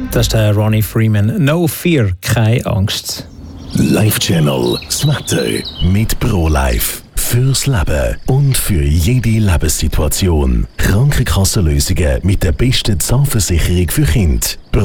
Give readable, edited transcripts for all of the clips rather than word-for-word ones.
Das ist der Ronnie Freeman. No Fear, keine Angst. Live-Channel, das Wetter mit ProLife. Fürs Leben und für jede Lebenssituation. Krankenkassenlösungen mit der besten Zahnversicherung für Kinder.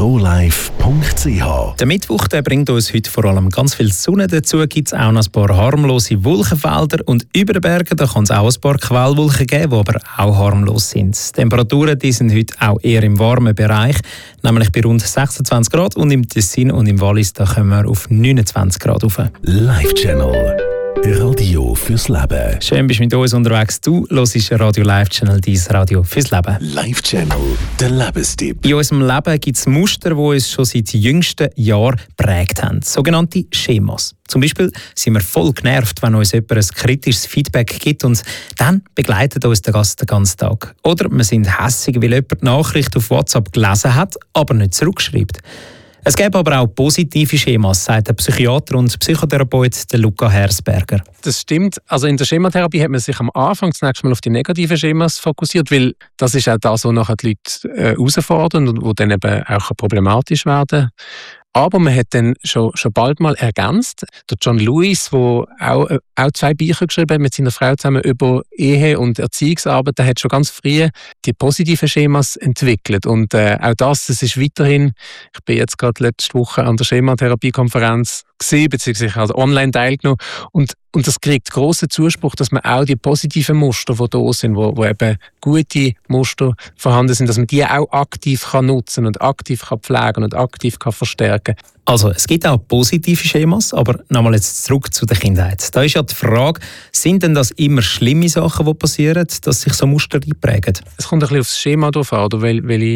ProLife.ch. Der Mittwoch der bringt uns heute vor allem ganz viel Sonne. Dazu gibt es auch noch ein paar harmlose Wolkenfelder. Und über den Bergen kann es auch ein paar Quellwolken geben, die aber auch harmlos sind. Die Temperaturen die sind heute auch eher im warmen Bereich, nämlich bei rund 26 Grad. Und im Tessin und im Wallis da kommen wir auf 29 Grad rauf. Live-Channel. Radio fürs Leben. Schön, bist du mit uns unterwegs. Du hörst Radio Live Channel, dein Radio fürs Leben. Live Channel, der Lebenstipp. In unserem Leben gibt es Muster, die uns schon seit jüngsten Jahren geprägt haben. Sogenannte Schemas. Zum Beispiel sind wir voll genervt, wenn uns jemand ein kritisches Feedback gibt und dann begleitet uns der Gast den ganzen Tag. Oder wir sind hässig, weil jemand die Nachricht auf WhatsApp gelesen hat, aber nicht zurückschreibt. Es gibt aber auch positive Schemas, sagt der Psychiater und Psychotherapeut Luca Hersberger. Das stimmt. Also in der Schematherapie hat man sich am Anfang zunächst mal auf die negativen Schemas fokussiert, weil das ist auch das, was nachher die Leute herausfordern und wo dann eben auch problematisch werden. Aber man hat dann schon bald mal ergänzt. Der John Lewis, der auch 2 Bücher geschrieben hat mit seiner Frau zusammen über Ehe und Erziehungsarbeit, der hat schon ganz früh die positiven Schemas entwickelt. Und auch das ist weiterhin, ich bin jetzt gerade letzte Woche an der Schematherapie-Konferenz gesehen, beziehungsweise also online teilgenommen. Und das kriegt grossen Zuspruch, dass man auch die positiven Muster, die da sind, wo eben gute Muster vorhanden sind, dass man die auch aktiv kann nutzen und aktiv kann pflegen und aktiv kann verstärken. Also es gibt auch positive Schemas, aber nochmal jetzt zurück zu der Kindheit. Da ist ja die Frage, sind denn das immer schlimme Sachen, die passieren, dass sich so Muster einprägen? Es kommt ein bisschen aufs Schema drauf an, oder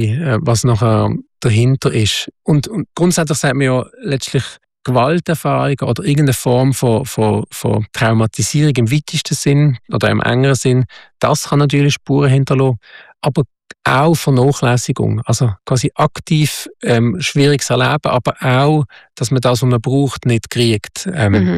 was nachher dahinter ist. Und grundsätzlich sagt man ja letztlich, Gewalterfahrung oder irgendeine Form von Traumatisierung im weitesten Sinn oder im engeren Sinn, das kann natürlich Spuren hinterlassen, aber auch Vernachlässigung, also quasi aktiv schwieriges Erleben, aber auch, dass man das, was man braucht, nicht kriegt.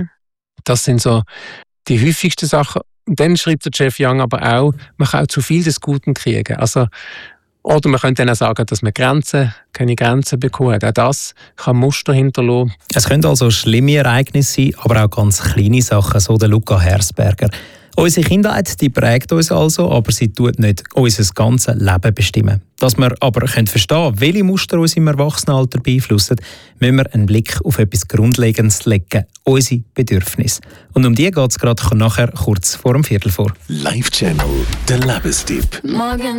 Das sind so die häufigsten Sachen. Und dann schreibt der Jeff Young aber auch, man kann auch zu viel des Guten kriegen. Also, oder man könnte dann auch sagen, dass man keine Grenzen bekommen hat. Auch das kann Muster hinterlassen. Es können also schlimme Ereignisse sein, aber auch ganz kleine Sachen, so der Luca Hersberger. Unsere Kindheit die prägt uns also, aber sie tut nicht unser ganzes Leben bestimmen. Dass wir aber verstehen können, welche Muster uns im Erwachsenenalter beeinflussen, müssen wir einen Blick auf etwas Grundlegendes legen, unsere Bedürfnisse. Und um die geht es gerade nachher kurz vor dem Viertel vor. Live Channel, der Lebenstipp. Morgen